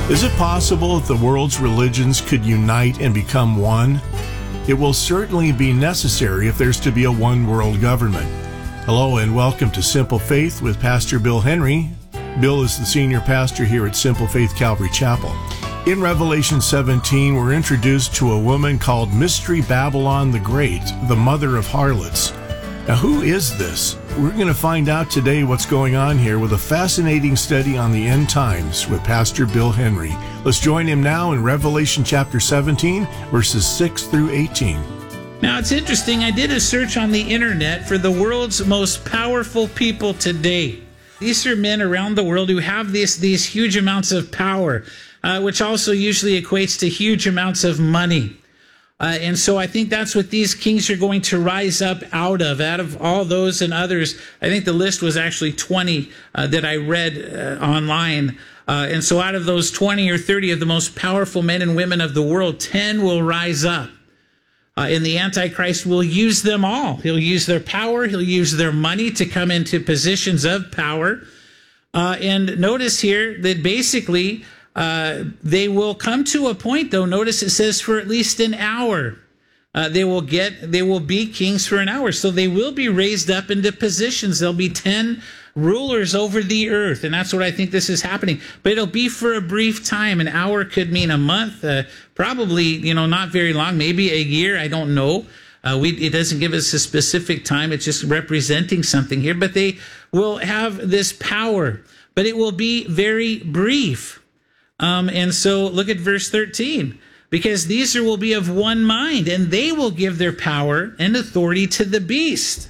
Is it possible that the world's religions could unite and become one? It will certainly be necessary if there's to be a one-world government. Hello and welcome to Simple Faith with Pastor Bill Henry. Bill is the senior pastor here at Simple Faith Calvary Chapel. In Revelation 17, we're introduced to a woman called Mystery Babylon the Great, the mother of harlots. Now, who is this? We're going to find out today what's going on here with a fascinating study on the end times with Pastor Bill Henry. Let's join him now in Revelation chapter 17, verses 6 through 18. Now, it's interesting. I did a search on the internet for the world's most powerful people today. These are men around the world who have these huge amounts of power, which also usually equates to huge amounts of money. And so I think that's what these kings are going to rise up out of all those and others. I think the list was actually 20 that I read online. And so out of those 20 or 30 of the most powerful men and women of the world, 10 will rise up. And the Antichrist will use them all. He'll use their power. He'll use their money to come into positions of power. And notice here that basically they will come to a point, though. Notice it says for at least an hour. They will be kings for an hour. So they will be raised up into positions. There'll be 10 rulers over the earth. And that's what I think this is happening. But it'll be for a brief time. An hour could mean a month, probably, not very long, maybe a year. I don't know. It doesn't give us a specific time. It's just representing something here. But they will have this power. But it will be very brief. And so look at verse 13. Because these will be of one mind, and they will give their power and authority to the beast.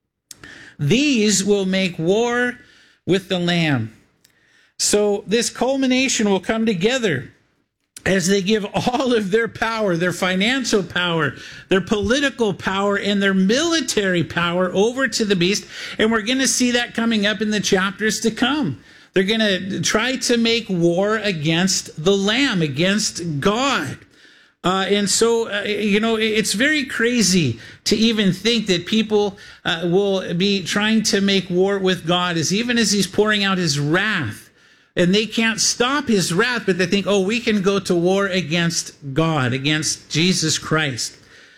These will make war with the Lamb. So this culmination will come together as they give all of their power, their financial power, their political power, and their military power over to the beast. And we're going to see that coming up in the chapters to come. They're going to try to make war against the Lamb, against God. And so, it's very crazy to even think that people will be trying to make war with God, even as he's pouring out his wrath. And they can't stop his wrath, but they think, we can go to war against God, against Jesus Christ.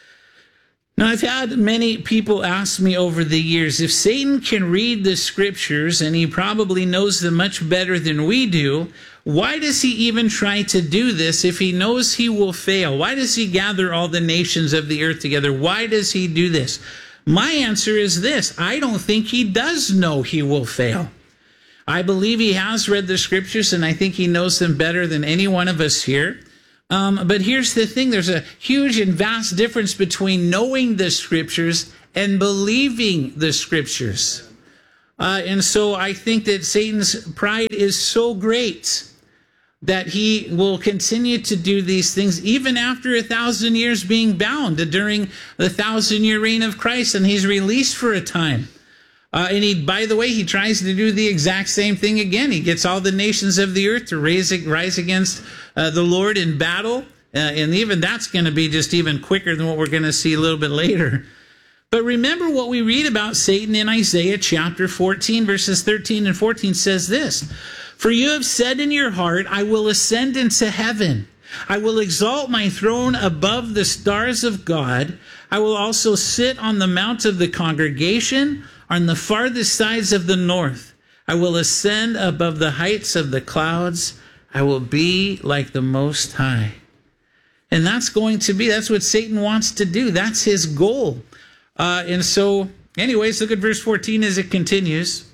Now, I've had many people ask me over the years, if Satan can read the scriptures, and he probably knows them much better than we do, why does he even try to do this if he knows he will fail? Why does he gather all the nations of the earth together? Why does he do this? My answer is this: I don't think he does know he will fail. I believe he has read the scriptures, and I think he knows them better than any one of us here. But here's the thing. There's a huge and vast difference between knowing the scriptures and believing the scriptures. And so I think that Satan's pride is so great that he will continue to do these things even after 1,000 years being bound during the 1,000-year reign of Christ, and he's released for a time. And by the way, he tries to do the exact same thing again. He gets all the nations of the earth to rise against the Lord in battle. And even that's going to be just even quicker than what we're going to see a little bit later. But remember what we read about Satan in Isaiah chapter 14, verses 13 and 14 says this: "For you have said in your heart, I will ascend into heaven. I will exalt my throne above the stars of God. I will also sit on the mount of the congregation on the farthest sides of the north. I will ascend above the heights of the clouds. I will be like the Most High." And that's what Satan wants to do. That's his goal. And so, anyways, look at verse 14 as it continues.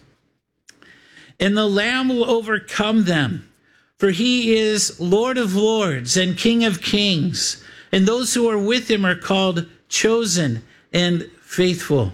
"And the Lamb will overcome them, for he is Lord of lords and King of kings. And those who are with him are called chosen and faithful."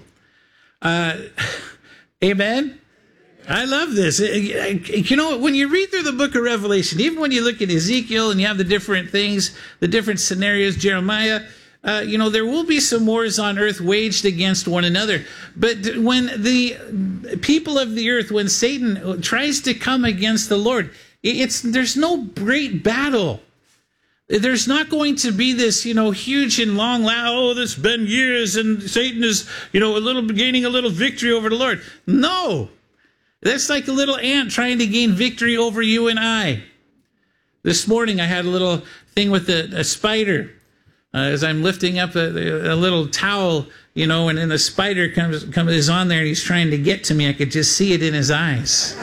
Amen? I love this. When you read through the book of Revelation, even when you look at Ezekiel and you have the different things, the different scenarios, Jeremiah, there will be some wars on earth waged against one another. But when the people of the earth, when Satan tries to come against the Lord, there's no great battle. There's not going to be this, huge and long, there's been years and Satan is, gaining a little victory over the Lord. No, that's like a little ant trying to gain victory over you and I. This morning I had a little thing with a spider. As I'm lifting up a little towel, and then the spider is on there and he's trying to get to me. I could just see it in his eyes.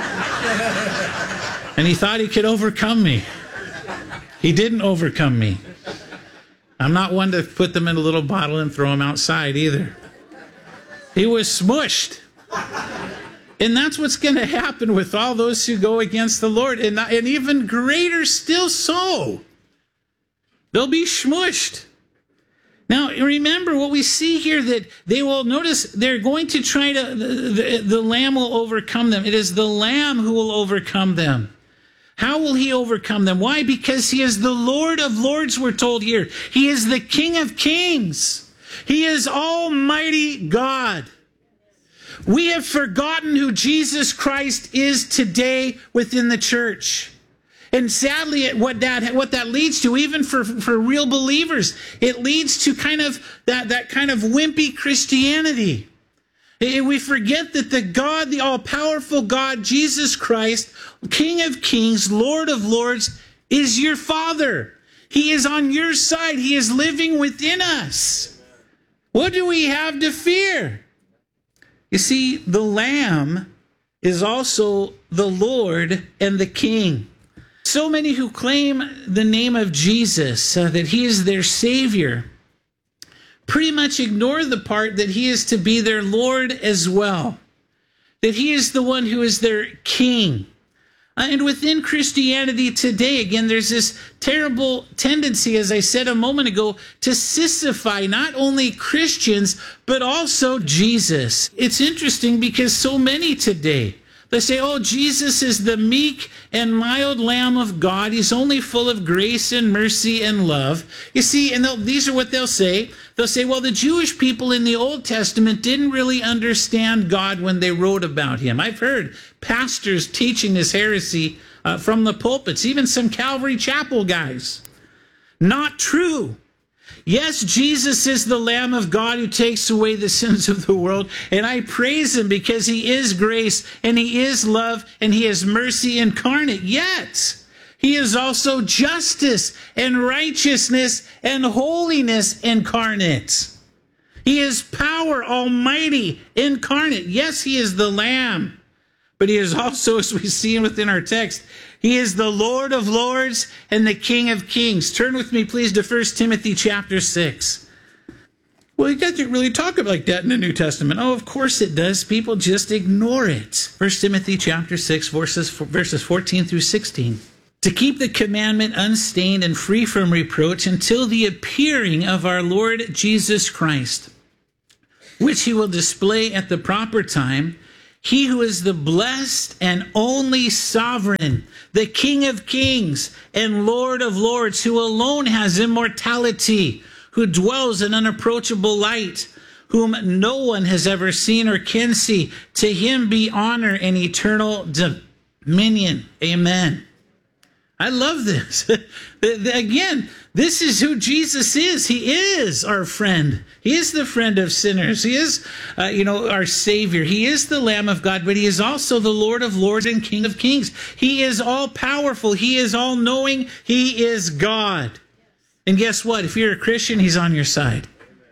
And he thought he could overcome me. He didn't overcome me. I'm not one to put them in a little bottle and throw them outside either. He was smushed. And that's what's going to happen with all those who go against the Lord. And even greater still so. They'll be smushed. Now, remember what we see here, that they will notice they're going to try to, the Lamb will overcome them. It is the Lamb who will overcome them. How will he overcome them? Why? Because he is the Lord of Lords, we're told here. He is the King of Kings. He is Almighty God. We have forgotten who Jesus Christ is today within the church. And sadly, what that leads to, even for real believers, it leads to kind of that kind of wimpy Christianity. We forget that the all-powerful God, Jesus Christ, King of Kings, Lord of Lords, is your Father. He is on your side. He is living within us. What do we have to fear? You see, the Lamb is also the Lord and the King. So many who claim the name of Jesus, that he is their Savior, pretty much ignore the part that he is to be their Lord as well. That he is the one who is their King. And within Christianity today, again, there's this terrible tendency, as I said a moment ago, to sissified not only Christians, but also Jesus. It's interesting because so many today, they say, oh, Jesus is the meek and mild Lamb of God. He's only full of grace and mercy and love. You see, and these are what they'll say. They'll say, well, the Jewish people in the Old Testament didn't really understand God when they wrote about him. I've heard pastors teaching this heresy from the pulpits, even some Calvary Chapel guys. Not true. Yes, Jesus is the Lamb of God who takes away the sins of the world, and I praise him because he is grace, and he is love, and he is mercy incarnate. Yet, he is also justice and righteousness and holiness incarnate. He is power almighty incarnate. Yes, he is the Lamb, but he is also, as we see within our text, he is the Lord of Lords and the King of Kings. Turn with me, please, to 1 Timothy chapter 6. Well, it doesn't really talk like that in the New Testament. Oh, of course it does. People just ignore it. 1 Timothy chapter 6, verses 14 through 16. To keep the commandment unstained and free from reproach until the appearing of our Lord Jesus Christ, which he will display at the proper time. He who is the blessed and only sovereign, the King of Kings and Lord of Lords, who alone has immortality, who dwells in unapproachable light, whom no one has ever seen or can see. To him be honor and eternal dominion. Amen. I love this. Again, this is who Jesus is. He is our friend. He is the friend of sinners. He is, our Savior. He is the Lamb of God, but he is also the Lord of Lords and King of Kings. He is all powerful. He is all knowing. He is God. And guess what? If you're a Christian, he's on your side.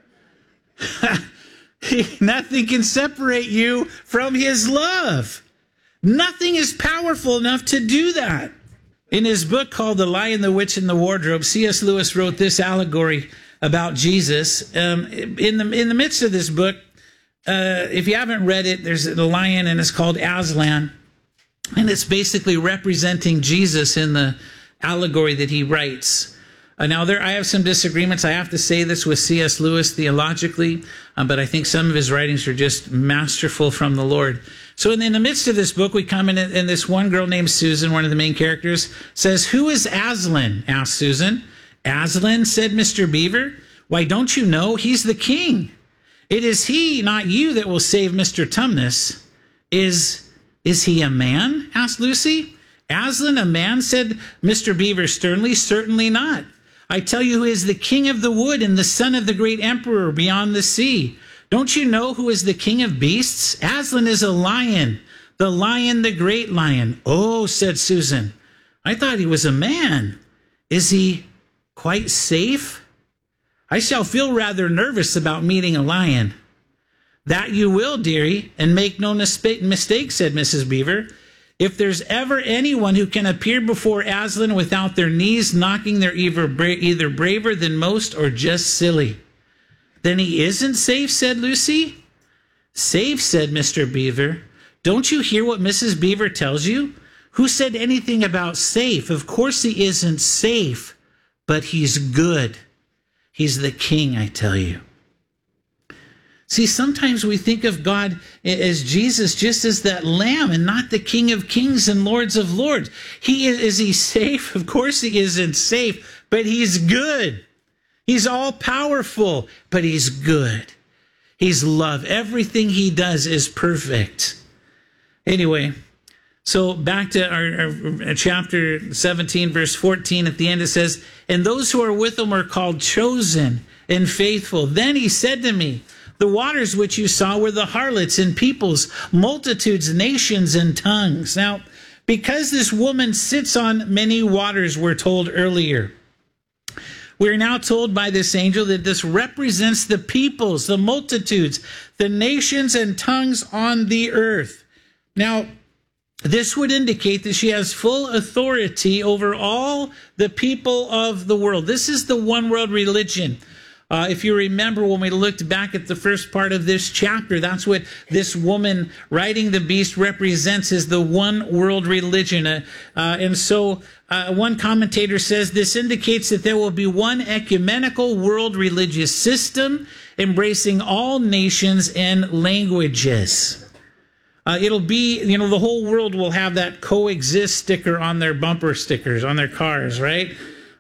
Nothing can separate you from his love. Nothing is powerful enough to do that. In his book called The Lion, the Witch, and the Wardrobe, C.S. Lewis wrote this allegory about Jesus. In the midst of this book, if you haven't read it, there's a lion and it's called Aslan. And it's basically representing Jesus in the allegory that he writes. Now, I have some disagreements. I have to say this with C.S. Lewis theologically, but I think some of his writings are just masterful from the Lord. So in the midst of this book, we come in, and this one girl named Susan, one of the main characters, says, "Who is Aslan?" asked Susan. "Aslan," said Mr. Beaver. "Why, don't you know? He's the king. It is he, not you, that will save Mr. Tumnus." Is he a man?" asked Lucy. "Aslan a man?" said Mr. Beaver sternly. "Certainly not. I tell you who is the king of the wood and the son of the great emperor beyond the sea. Don't you know who is the king of beasts? Aslan is a lion, the great lion." "Oh," said Susan, "I thought he was a man." Is he quite safe? I shall feel rather nervous about meeting a lion. That you will, dearie, and make no mistake, said Mrs. Beaver. If there's ever anyone who can appear before Aslan without their knees knocking, they're either braver than most or just silly. Then he isn't safe, said Lucy. Safe, said Mr. Beaver. Don't you hear what Mrs. Beaver tells you? Who said anything about safe? Of course he isn't safe, but he's good. He's the king, I tell you. See, sometimes we think of God as Jesus just as that lamb and not the King of Kings and Lords of Lords. Is he safe? Of course he isn't safe, but he's good. He's all powerful, but he's good. He's love. Everything he does is perfect. Anyway, so back to our chapter 17, verse 14. At the end it says, and those who are with him are called chosen and faithful. Then he said to me, the waters which you saw were the harlots and peoples, multitudes, nations, and tongues. Now, because this woman sits on many waters, we're told earlier, we're now told by this angel that this represents the peoples, the multitudes, the nations, and tongues on the earth. Now, this would indicate that she has full authority over all the people of the world. This is the one world religion. If you remember when we looked back at the first part of this chapter, that's what this woman riding the beast represents, is the one world religion. And so one commentator says this indicates that there will be one ecumenical world religious system embracing all nations and languages. It'll be, the whole world will have that coexist sticker on their bumper stickers, on their cars, right?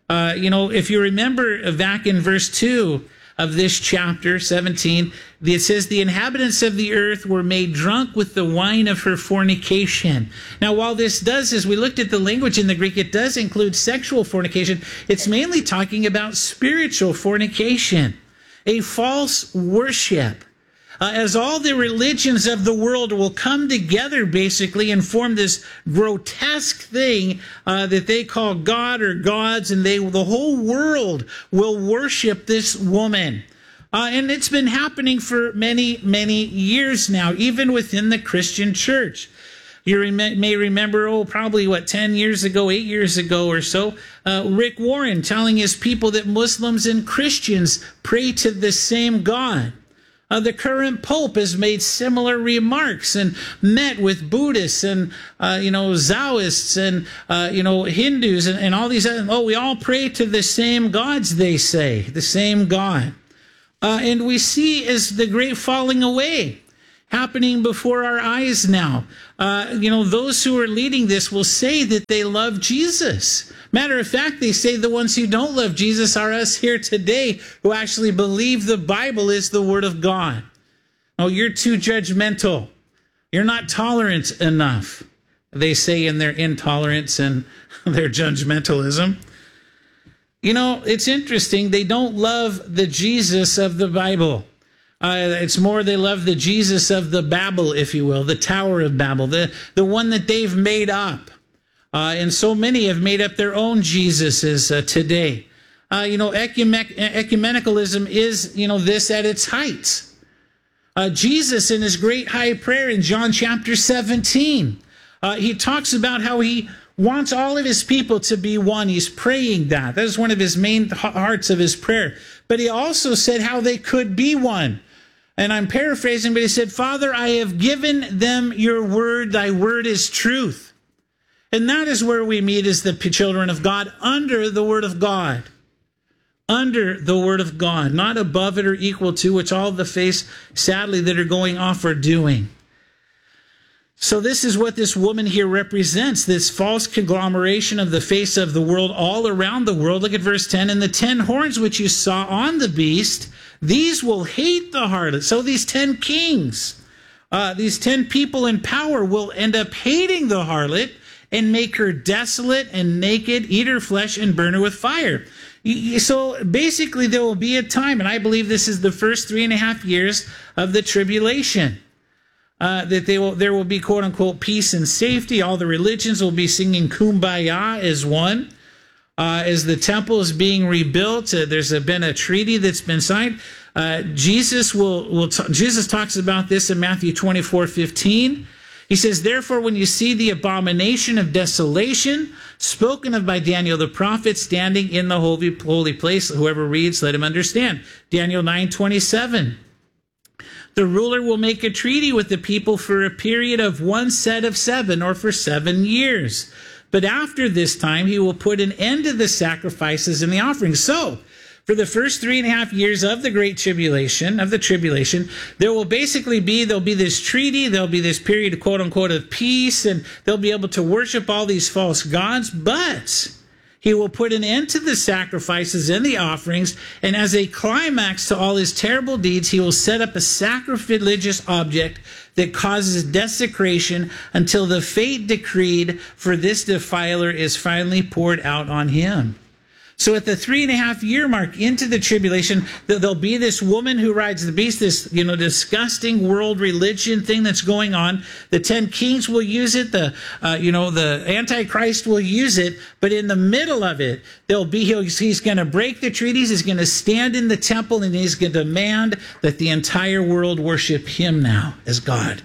If you remember back in verse 2 of this chapter 17, it says, the inhabitants of the earth were made drunk with the wine of her fornication. Now, while this does, as we looked at the language in the Greek, it does include sexual fornication. It's mainly talking about spiritual fornication, a false worship. As all the religions of the world will come together basically and form this grotesque thing that they call God or gods, and the whole world will worship this woman. And it's been happening for many, many years now, even within the Christian church. You may remember, probably 10 years ago, 8 years ago or so, Rick Warren telling his people that Muslims and Christians pray to the same God. The current Pope has made similar remarks and met with Buddhists and, Taoists and, Hindus and all these other, we all pray to the same gods, they say, the same God. And we see as the great falling away happening before our eyes now. Those who are leading this will say that they love Jesus. Matter of fact, they say the ones who don't love Jesus are us here today who actually believe the Bible is the Word of God. Oh, you're too judgmental. You're not tolerant enough, they say in their intolerance and their judgmentalism. It's interesting. They don't love the Jesus of the Bible. It's more they love the Jesus of the Babel, if you will, the Tower of Babel, the one that they've made up. And so many have made up their own Jesuses today. Ecumenicalism is, this at its height. Jesus in his great high prayer in John chapter 17, he talks about how he wants all of his people to be one. He's praying that. That is one of his main hearts of his prayer. But he also said how they could be one. And I'm paraphrasing, but he said, Father, I have given them your word. Thy word is truth. And that is where we meet as the children of God, under the Word of God. Under the Word of God, not above it or equal to, which all the faiths, sadly, that are going off are doing. So this is what this woman here represents, this false conglomeration of the face of the world all around the world. Look at verse 10. And the 10 horns which you saw on the beast, these will hate the harlot. So these 10 kings, these 10 people in power will end up hating the harlot, and make her desolate and naked, eat her flesh, and burn her with fire. So basically there will be a time, and I believe this is the first 3.5 years of the tribulation, that there will be quote-unquote peace and safety. All the religions will be singing Kumbaya as one. as the temple is being rebuilt. There's been a treaty that's been signed. Jesus talks about this in Matthew 24:15. He says, therefore, when you see the abomination of desolation spoken of by Daniel the prophet standing in the holy place, whoever reads, let him understand. Daniel 9:27. The ruler will make a treaty with the people for a period of 1 set of 7, or for 7 years. But after this time, he will put an end to the sacrifices and the offerings. So, for the first 3.5 years of the great tribulation, there'll be this treaty, there'll be this period, quote unquote, of peace, and they'll be able to worship all these false gods, but he will put an end to the sacrifices and the offerings, and as a climax to all his terrible deeds, he will set up a sacrilegious object that causes desecration until the fate decreed for this defiler is finally poured out on him. So at the 3.5 year mark into the tribulation, there'll be this woman who rides the beast, this, disgusting world religion thing that's going on. The 10 kings will use it. The Antichrist will use it. But in the middle of it, he's going to break the treaties. He's going to stand in the temple and he's going to demand that the entire world worship him now as God.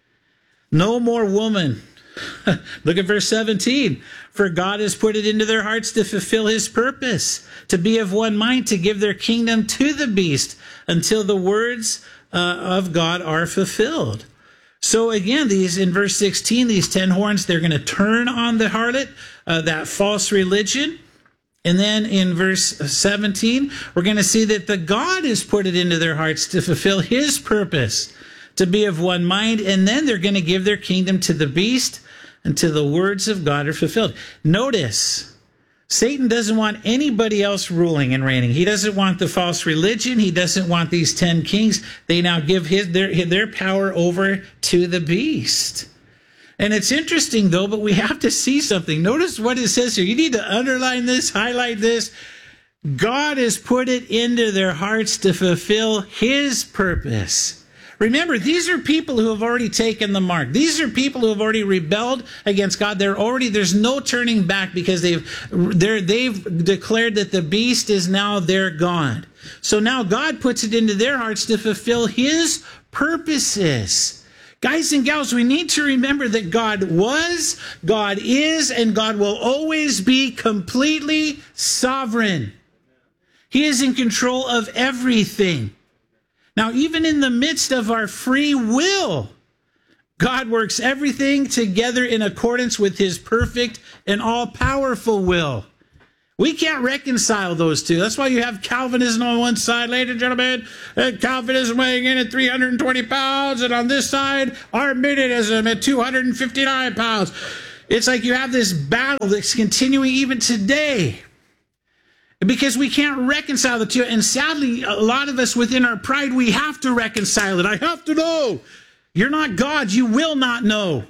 No more woman. Look at verse 17. For God has put it into their hearts to fulfill his purpose, to be of one mind, to give their kingdom to the beast until the words of God are fulfilled. So again, in verse 16, these 10 horns, they're going to turn on the harlot, that false religion. And then in verse 17, we're going to see that the God has put it into their hearts to fulfill his purpose, to be of one mind. And then they're going to give their kingdom to the beast until the words of God are fulfilled. Notice, Satan doesn't want anybody else ruling and reigning. He doesn't want the false religion. He doesn't want these 10 kings. They now give their power over to the beast. And it's interesting, though, but we have to see something. Notice what it says here. You need to underline this, highlight this. God has put it into their hearts to fulfill his purpose. Remember, these are people who have already taken the mark. These are people who have already rebelled against God. There's no turning back because they've declared that the beast is now their God. So now God puts it into their hearts to fulfill his purposes. Guys and gals, we need to remember that God was, God is, and God will always be completely sovereign. He is in control of everything. Now, even in the midst of our free will, God works everything together in accordance with his perfect and all-powerful will. We can't reconcile those two. That's why you have Calvinism on one side, ladies and gentlemen, Calvinism weighing in at 320 pounds, and on this side, Arminianism at 259 pounds. It's like you have this battle that's continuing even today. Because we can't reconcile the two. And sadly, a lot of us within our pride, we have to reconcile it. I have to know. You're not God. You will not know.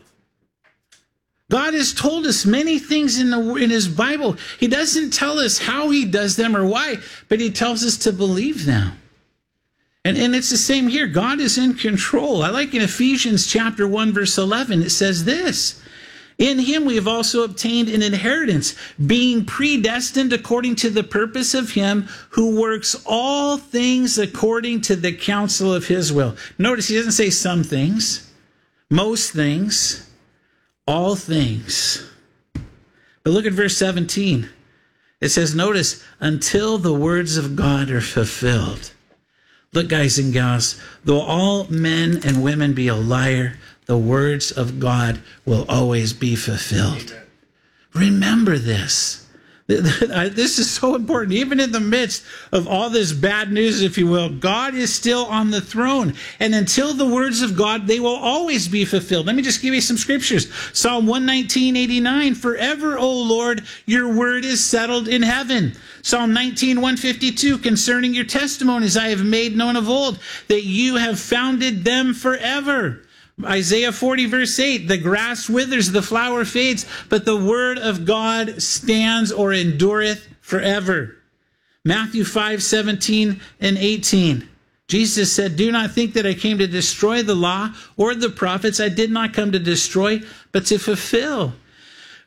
God has told us many things in his Bible. He doesn't tell us how he does them or why, but he tells us to believe them. And it's the same here. God is in control. I like in Ephesians chapter 1, verse 11, it says this. In him we have also obtained an inheritance, being predestined according to the purpose of him who works all things according to the counsel of his will. Notice he doesn't say some things, most things, all things. But look at verse 17. It says, notice, until the words of God are fulfilled. Look, guys and gals, though all men and women be a liar, the words of God will always be fulfilled. Remember this. This is so important. Even in the midst of all this bad news, if you will, God is still on the throne. And until the words of God, they will always be fulfilled. Let me just give you some scriptures. Psalm 119:89, forever, O Lord, your word is settled in heaven. Psalm 19:152, concerning your testimonies I have made known of old, that you have founded them forever. Isaiah 40, verse 8, the grass withers, the flower fades, but the word of God stands or endureth forever. Matthew 5:17 and 18. Jesus said, do not think that I came to destroy the law or the prophets. I did not come to destroy, but to fulfill.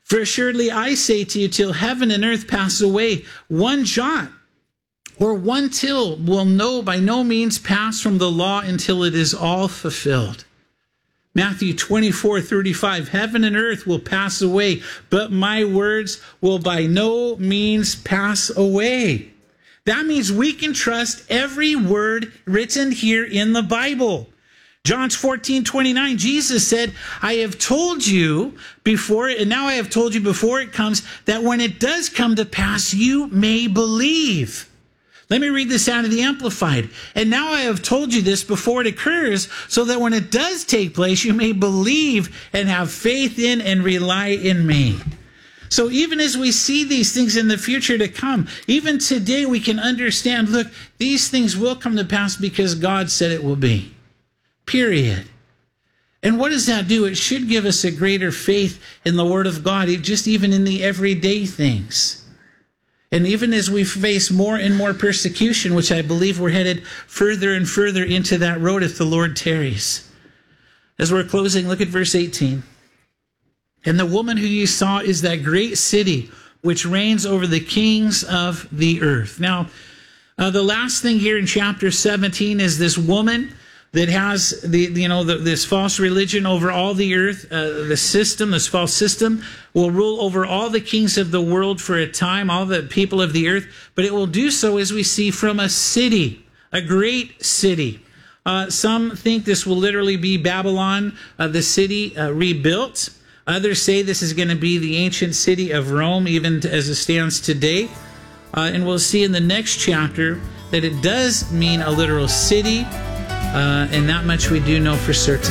For assuredly I say to you, till heaven and earth pass away, one jot or one tittle will by no means pass from the law until it is all fulfilled. Matthew 24:35, heaven and earth will pass away, but my words will by no means pass away. That means we can trust every word written here in the Bible. John 14:29, Jesus said, I have told you before, and now I have told you before it comes, that when it does come to pass, you may believe. Let me read this out of the Amplified. And now I have told you this before it occurs, so that when it does take place, you may believe and have faith in and rely in me. So even as we see these things in the future to come, even today we can understand, look, these things will come to pass because God said it will be. Period. And what does that do? It should give us a greater faith in the Word of God, just even in the everyday things. And even as we face more and more persecution, which I believe we're headed further and further into that road if the Lord tarries. As we're closing, look at verse 18. And the woman who you saw is that great city which reigns over the kings of the earth. Now, the last thing here in chapter 17 is this woman that has this false religion over all the earth. This false system will rule over all the kings of the world for a time, all the people of the earth, but it will do so, as we see, from a city, a great city. Some think this will literally be Babylon, the city rebuilt. Others say this is going to be the ancient city of Rome, even as it stands today. And we'll see in the next chapter that it does mean a literal city. And that much we do know for certain.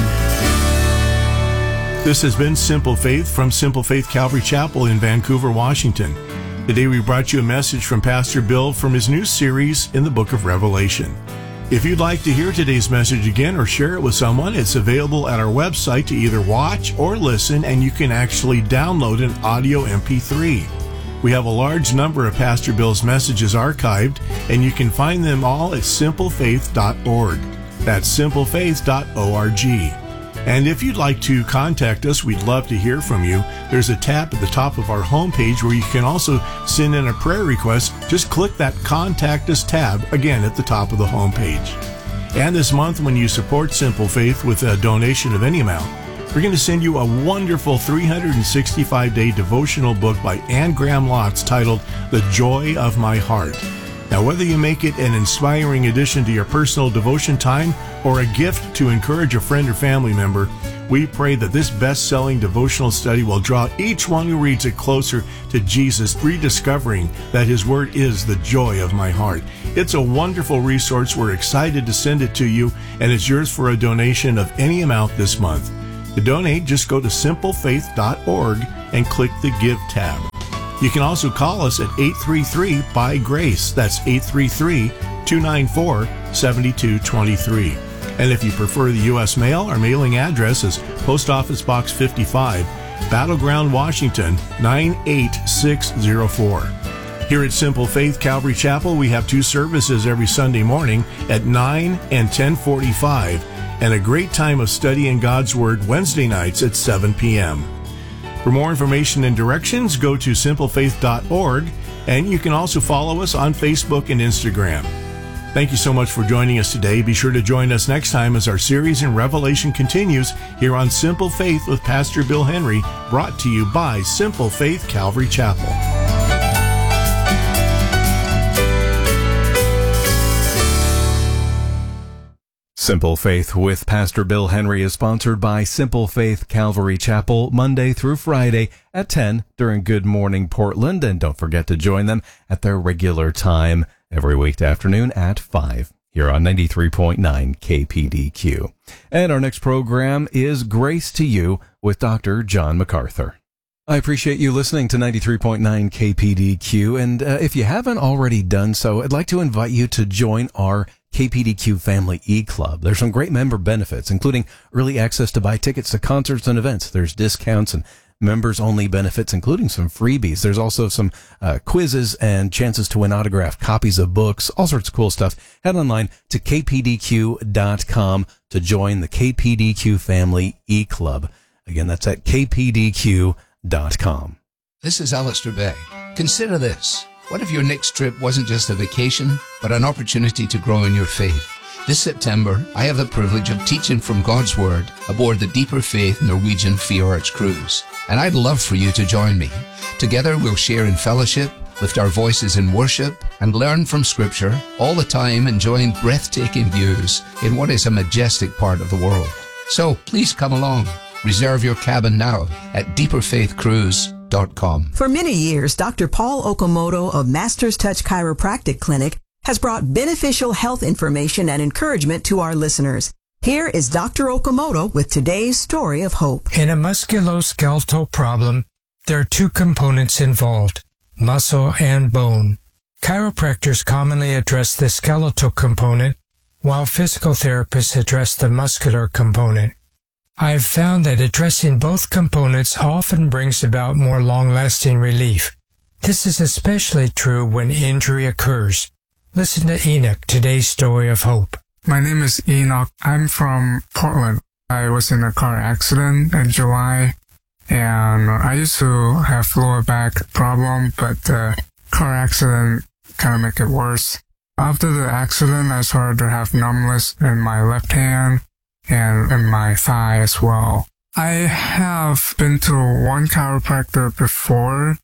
This has been Simple Faith from Simple Faith Calvary Chapel in Vancouver, Washington. Today we brought you a message from Pastor Bill from his new series in the book of Revelation. If you'd like to hear today's message again or share it with someone, it's available at our website to either watch or listen, and you can actually download an audio MP3. We have a large number of Pastor Bill's messages archived, and you can find them all at simplefaith.org. That's simplefaith.org. And if you'd like to contact us, we'd love to hear from you. There's a tab at the top of our homepage where you can also send in a prayer request. Just click that Contact Us tab, again, at the top of the homepage. And this month, when you support Simple Faith with a donation of any amount, we're going to send you a wonderful 365-day devotional book by Anne Graham Lotz titled The Joy of My Heart. Now, whether you make it an inspiring addition to your personal devotion time or a gift to encourage a friend or family member, we pray that this best-selling devotional study will draw each one who reads it closer to Jesus, rediscovering that His Word is the joy of my heart. It's a wonderful resource. We're excited to send it to you, and it's yours for a donation of any amount this month. To donate, just go to simplefaith.org and click the Give tab. You can also call us at 833-BY-GRACE. That's 833-294-7223. And if you prefer the U.S. mail, our mailing address is Post Office Box 55, Battleground, Washington, 98604. Here at Simple Faith Calvary Chapel, we have two services every Sunday morning at 9 and 10:45, and a great time of studying God's Word Wednesday nights at 7 p.m. For more information and directions, go to simplefaith.org, and you can also follow us on Facebook and Instagram. Thank you so much for joining us today. Be sure to join us next time as our series in Revelation continues here on Simple Faith with Pastor Bill Henry, brought to you by Simple Faith Calvary Chapel. Simple Faith with Pastor Bill Henry is sponsored by Simple Faith Calvary Chapel, Monday through Friday at 10 during Good Morning Portland. And don't forget to join them at their regular time every weekday afternoon at 5 here on 93.9 KPDQ. And our next program is Grace to You with Dr. John MacArthur. I appreciate you listening to 93.9 KPDQ. And if you haven't already done so, I'd like to invite you to join our KPDQ Family E-Club. There's some great member benefits, including early access to buy tickets to concerts and events. There's discounts and members-only benefits, including some freebies. There's also some quizzes and chances to win autographed copies of books, all sorts of cool stuff. Head online to kpdq.com to join the KPDQ Family E-Club. Again, that's at kpdq.com. This is Alistair Bay. Consider this. What if your next trip wasn't just a vacation, but an opportunity to grow in your faith? This September, I have the privilege of teaching from God's Word aboard the Deeper Faith Norwegian Fjords cruise. And I'd love for you to join me. Together we'll share in fellowship, lift our voices in worship, and learn from Scripture, all the time enjoying breathtaking views in what is a majestic part of the world. So please come along. Reserve your cabin now at deeperfaithcruise.com. For many years, Dr. Paul Okamoto of Master's Touch Chiropractic Clinic has brought beneficial health information and encouragement to our listeners. Here is Dr. Okamoto with today's story of hope. In a musculoskeletal problem, there are two components involved, muscle and bone. Chiropractors commonly address the skeletal component, while physical therapists address the muscular component. I have found that addressing both components often brings about more long-lasting relief. This is especially true when injury occurs. Listen to Enoch, today's story of hope. My name is Enoch. I'm from Portland. I was in a car accident in July, and I used to have lower back problem, but the car accident kind of make it worse. After the accident, I started to have numbness in my left hand and in my thigh as well. I have been to one chiropractor before,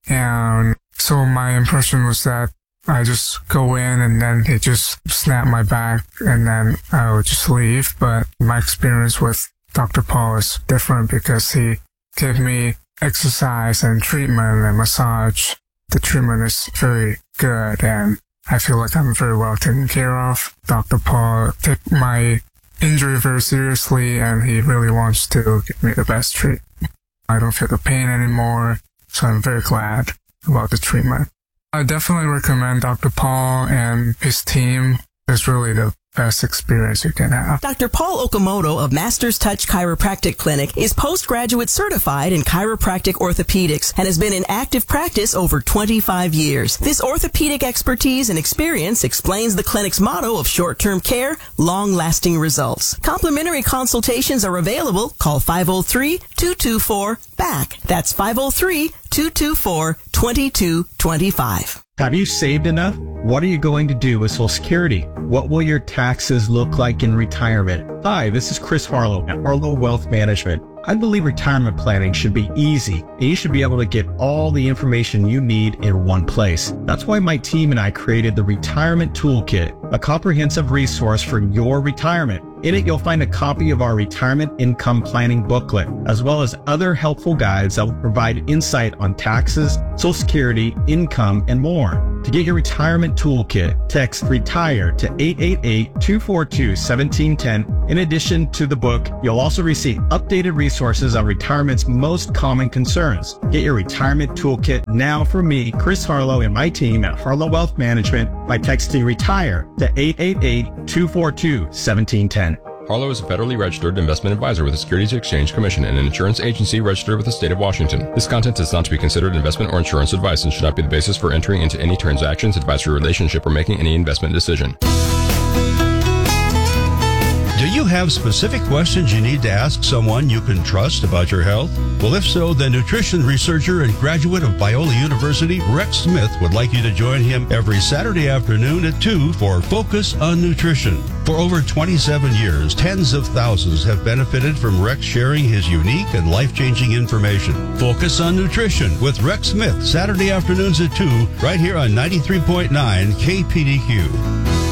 and so my impression was that I just go in and then he just snap my back and then I would just leave. But my experience with Dr. Paul is different because he gave me exercise and treatment and massage. The treatment is very good and I feel like I'm very well taken care of. Dr. Paul took my injury very seriously and he really wants to give me the best treatment. I don't feel the pain anymore, so I'm very glad about the treatment. I definitely recommend Dr. Paul and his team. It's really the best experience you can have. Dr. Paul Okamoto of Master's Touch Chiropractic Clinic is postgraduate certified in chiropractic orthopedics and has been in active practice over 25 years. This orthopedic expertise and experience explains the clinic's motto of short-term care, long-lasting results. Complimentary consultations are available. Call 503-224-BACK. That's 503-224-2225. Have you saved enough? What are you going to do with Social Security? What will your taxes look like in retirement? Hi, this is Chris Harlow at Harlow Wealth Management. I believe retirement planning should be easy, and you should be able to get all the information you need in one place. That's why my team and I created the Retirement Toolkit, a comprehensive resource for your retirement. In it, you'll find a copy of our retirement income planning booklet, as well as other helpful guides that will provide insight on taxes, Social Security, income, and more. To get your retirement toolkit, text RETIRE to 888-242-1710. In addition to the book, you'll also receive updated resources on retirement's most common concerns. Get your retirement toolkit now from me, Chris Harlow, and my team at Harlow Wealth Management by texting RETIRE to 888-242-1710. Harlow is a federally registered investment advisor with the Securities Exchange Commission and an insurance agency registered with the state of Washington. This content is not to be considered investment or insurance advice and should not be the basis for entering into any transactions, advisory relationship, or making any investment decision. Do you have specific questions you need to ask someone you can trust about your health? Well, if so, then nutrition researcher and graduate of Biola University, Rex Smith, would like you to join him every Saturday afternoon at 2 for Focus on Nutrition. For over 27 years, tens of thousands have benefited from Rex sharing his unique and life-changing information. Focus on Nutrition with Rex Smith, Saturday afternoons at 2, right here on 93.9 KPDQ.